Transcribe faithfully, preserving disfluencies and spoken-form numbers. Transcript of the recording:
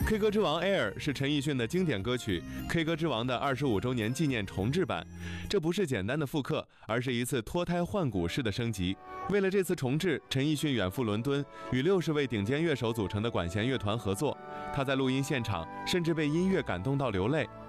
K 歌之王 Air 是陈奕迅的经典歌曲， K 歌之王的二十五周年纪念重制版。这不是简单的复刻，而是一次脱胎换骨式的升级。为了这次重制，陈奕迅远赴伦敦，与六十位顶尖乐手组成的管弦乐团合作。他在录音现场甚至被音乐感动到流泪。